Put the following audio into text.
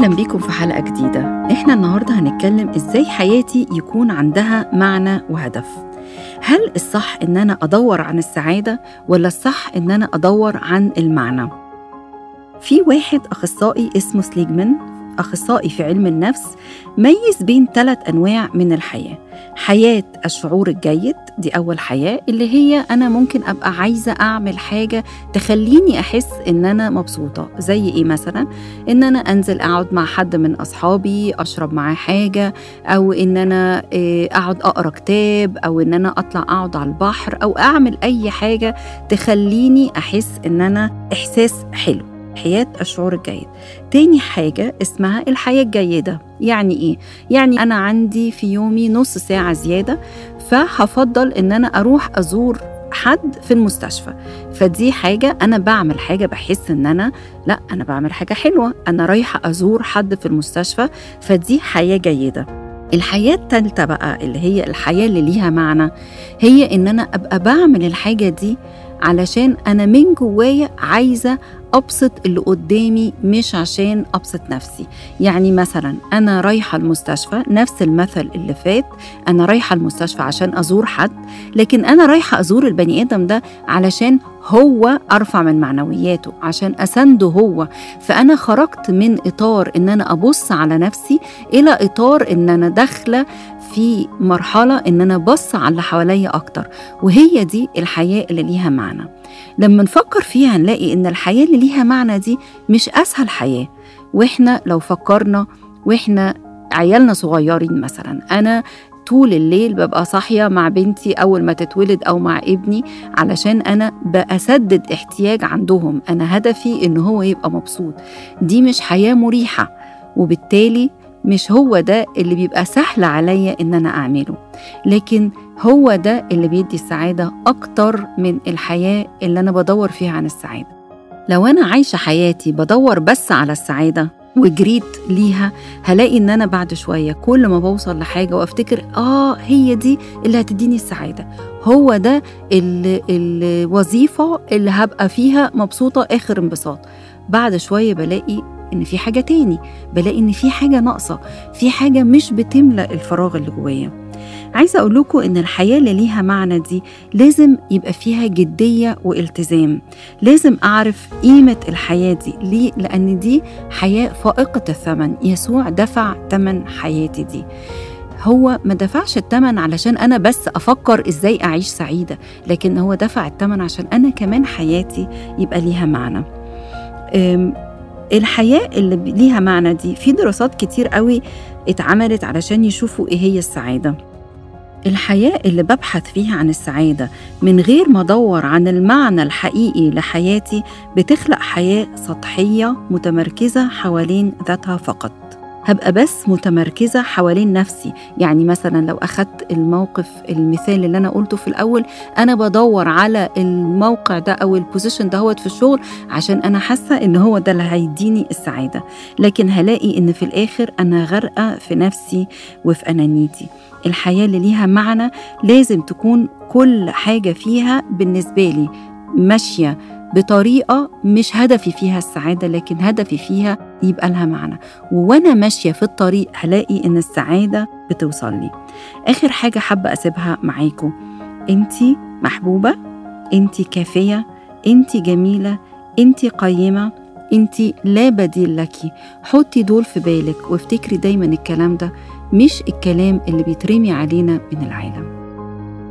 أهلا بيكم في حلقة جديدة. إحنا النهاردة هنتكلم إزاي حياتي يكون عندها معنى وهدف. هل الصح إن أنا أدور عن السعادة ولا الصح إن أنا أدور عن المعنى؟ في واحد أخصائي اسمه سليجمان، أخصائي في علم النفس، ميز بين 3 أنواع من الحياة. حياة الشعور الجيد، دي أول حياة، اللي هي أنا ممكن أبقى عايزة أعمل حاجة تخليني أحس إن أنا مبسوطة. زي إيه مثلا؟ إن أنا أنزل أقعد مع حد من أصحابي أشرب معاه حاجة، أو إن أنا أقعد أقرأ كتاب، أو إن أنا أطلع أقعد على البحر، أو أعمل أي حاجة تخليني أحس إن أنا إحساس حلو. حياة الشعور الجيد. تاني حاجة اسمها الحياة الجيدة. يعني إيه؟ يعني أنا عندي في يومي نص ساعة زيادة، فهفضل إن أنا أروح أزور حد في المستشفى. فدي حاجة أنا بعمل حاجة بحس إن أنا بعمل حاجة حلوة، أنا رايحة أزور حد في المستشفى، فدي حياة جيدة. الحياة الثالثة بقى اللي هي الحياة اللي ليها معنى، هي إن أنا أبقى بعمل الحاجة دي علشان أنا من جوايا عايزة أبسط اللي قدامي، مش عشان أبسط نفسي. يعني مثلا أنا رايحة المستشفى، نفس المثل اللي فات، أنا رايحة المستشفى عشان أزور حد، لكن أنا رايحة أزور البني آدم ده علشان هو أرفع من معنوياته، عشان أسنده هو. فأنا خرجت من إطار إن أنا أبص على نفسي إلى إطار إن أنا داخلة في مرحلة إن أنا بص على اللي حواليا أكتر، وهي دي الحياة اللي ليها معنى. لما نفكر فيها هنلاقي إن الحياة اللي ليها معنى دي مش أسهل حياة. وإحنا لو فكرنا وإحنا عيالنا صغيرين مثلا، أنا طول الليل ببقى صاحية مع بنتي أول ما تتولد أو مع ابني، علشان أنا بأسدد احتياج عندهم، أنا هدفي إن هو يبقى مبسوط. دي مش حياة مريحة، وبالتالي مش هو ده اللي بيبقى سهل عليا إن أنا أعمله، لكن هو ده اللي بيدي السعادة أكتر من الحياة اللي أنا بدور فيها عن السعادة. لو أنا عايشة حياتي بدور بس على السعادة وجريت ليها، هلاقي إن أنا بعد شوية كل ما بوصل لحاجة وأفتكر هي دي اللي هتديني السعادة، هو ده الوظيفة اللي هبقى فيها مبسوطة آخر انبساط، بعد شوية بلاقي إن في حاجة تاني، بلاقي إن في حاجة ناقصة، في حاجة مش بتملأ الفراغ اللي جوايا. عايزة أقول لكم إن الحياة اللي ليها معنى دي لازم يبقى فيها جدية والتزام. لازم أعرف قيمة الحياة دي. ليه؟ لأن دي حياة فائقة الثمن. يسوع دفع ثمن حياتي دي. هو ما دفعش الثمن علشان أنا بس أفكر إزاي أعيش سعيدة، لكن هو دفع الثمن عشان أنا كمان حياتي يبقى ليها معنى. الحياة اللي ليها معنى دي في دراسات كتير قوي اتعملت علشان يشوفوا إيه هي السعادة. الحياة اللي ببحث فيها عن السعادة من غير ما أدور عن المعنى الحقيقي لحياتي بتخلق حياة سطحية متمركزة حوالين ذاتها فقط. هبقى بس متمركزة حوالين نفسي. يعني مثلا لو أخدت المثال اللي أنا قلته في الأول، أنا بدور على الموقع ده أو البوزيشن ده في الشغل عشان أنا حاسة إن هو ده اللي هيديني السعادة، لكن هلاقي إن في الآخر أنا غرقة في نفسي وفي أنانيتي. الحياة اللي ليها معنى لازم تكون كل حاجة فيها بالنسبة لي ماشية بطريقة مش هدفي فيها السعادة، لكن هدفي فيها يبقى لها معنى، وأنا ماشية في الطريق هلاقي إن السعادة بتوصل لي. آخر حاجة حابة أسيبها معاكم، أنتي محبوبة، أنتي كافية، أنتي جميلة، أنتي قيمة، أنتي لا بديل لك. حطي دول في بالك وافتكري دايما الكلام ده، مش الكلام اللي بيترمي علينا من العالم.